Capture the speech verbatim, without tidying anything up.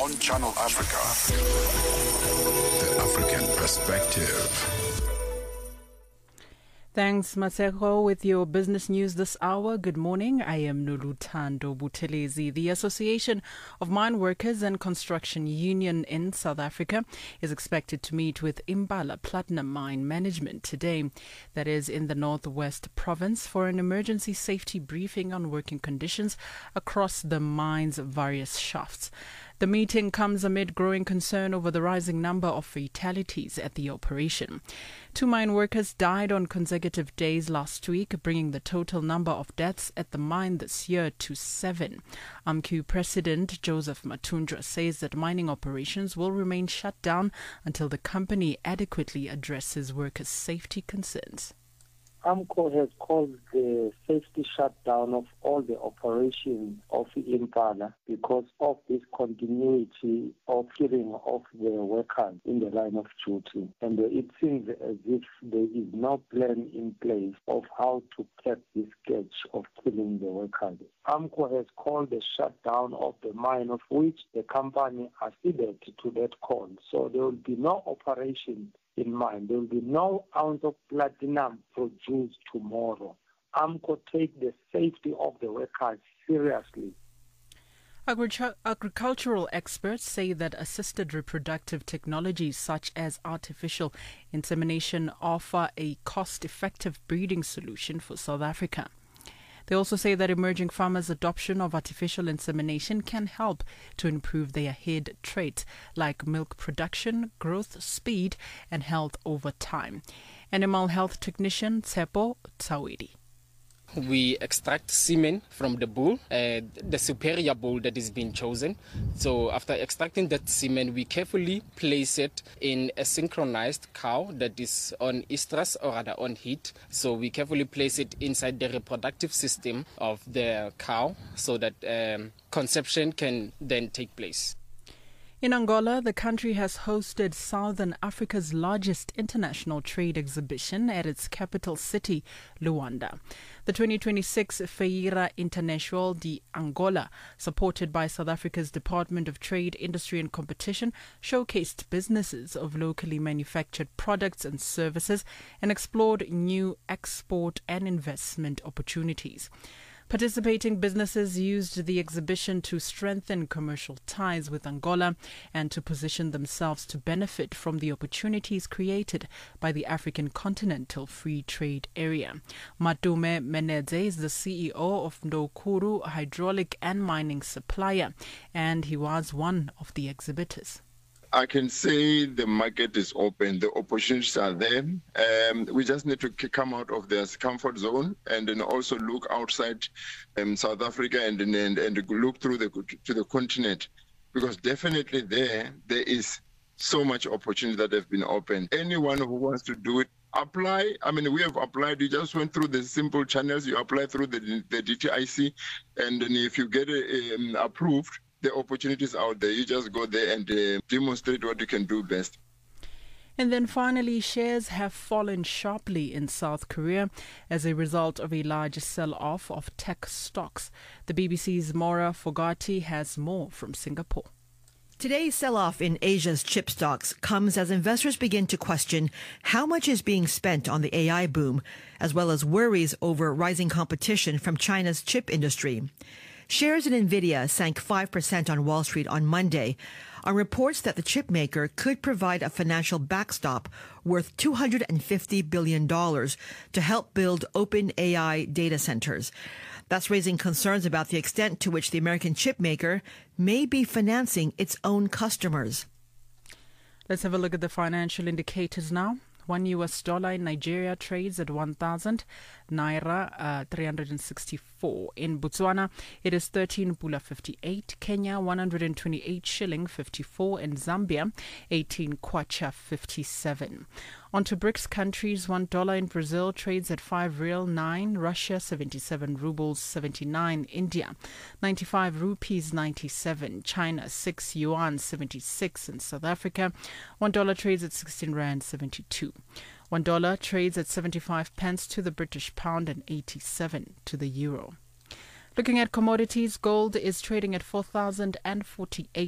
on Channel Africa. The African Perspective. Thanks, Maseko, with your business news this hour. Good morning. I am Noluthando Buthelezi. The Association of Mine Workers and Construction Union in South Africa is expected to meet with Impala Platinum Mine Management today. That is in the Northwest Province for an emergency safety briefing on working conditions across the mine's various shafts. The meeting comes amid growing concern over the rising number of fatalities at the operation. Two mine workers died on consecutive days last week, bringing the total number of deaths at the mine this year to seven. A M Q President Joseph Mathunjwa says that mining operations will remain shut down until the company adequately addresses workers' safety concerns. AMCO has called the safety shutdown of all the operations of Impala because of this continuity of killing of the workers in the line of duty. And it seems as if there is no plan in place of how to cap this scourge of killing the workers. AMCO has called the shutdown of the mine, of which the company acceded to that call. So there will be no operation in mind. There will be no ounce of platinum produced tomorrow. AMCO take the safety of the workers seriously. Agric- agricultural experts say that assisted reproductive technologies such as artificial insemination offer a cost-effective breeding solution for South Africa. They also say that emerging farmers' adoption of artificial insemination can help to improve their head traits like milk production, growth speed, and health over time. Animal health technician Tsepo Tsawedi. We extract semen from the bull, uh, the superior bull that is being chosen. So after extracting that semen, we carefully place it in a synchronized cow that is on estrus or rather on heat. So we carefully place it inside the reproductive system of the cow so that um, conception can then take place. In Angola, the country has hosted Southern Africa's largest international trade exhibition at its capital city, Luanda. The twenty twenty-six Feira Internacional de Angola, supported by South Africa's Department of Trade, Industry and Competition, showcased businesses of locally manufactured products and services and explored new export and investment opportunities. Participating businesses used the exhibition to strengthen commercial ties with Angola and to position themselves to benefit from the opportunities created by the African Continental Free Trade Area. Matume Menedze is the C E O of Ndokuru Hydraulic and Mining Supplier, and he was one of the exhibitors. I can say the market is open. The opportunities are there. Um, we just need to come out of this comfort zone and then also look outside um, South Africa and, and and look through the to the continent, because definitely there there is so much opportunity that have been opened. Anyone who wants to do it, apply. I mean, we have applied. You just went through the simple channels. You apply through the the D T I C, and then if you get it um, approved, the opportunities out there. You just go there and uh, demonstrate what you can do best. And then finally, shares have fallen sharply in South Korea as a result of a large sell-off of tech stocks. The B B C's Maura Fogati has more from Singapore. Today's sell-off in Asia's chip stocks comes as investors begin to question how much is being spent on the A I boom, as well as worries over rising competition from China's chip industry. Shares in Nvidia sank five percent on Wall Street on Monday on reports that the chip maker could provide a financial backstop worth two hundred fifty billion dollars to help build open A I data centers. That's raising concerns about the extent to which the American chip maker may be financing its own customers. Let's have a look at the financial indicators now. One U S dollar in Nigeria trades at one thousand naira uh, three hundred sixty-four. In Botswana, it is thirteen pula fifty-eight. Kenya, one hundred twenty-eight shilling fifty-four. In Zambia, eighteen kwacha fifty-seven. On to BRICS countries, one dollar in Brazil trades at five real nine. Russia, seventy-seven rubles seventy-nine. India, ninety-five rupees ninety-seven. China, six yuan seventy-six. In South Africa, one dollar trades at sixteen rand seventy-two. One dollar trades at seventy-five pence to the British pound and eighty-seven to the euro. Looking at commodities, gold is trading at four thousand forty-eight